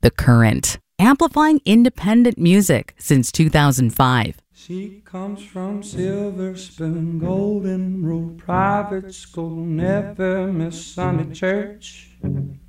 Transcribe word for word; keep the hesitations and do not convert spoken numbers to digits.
The Current, amplifying independent music since two thousand five. She comes from Silver Spoon, Golden Rule Private School, never miss Sunday church.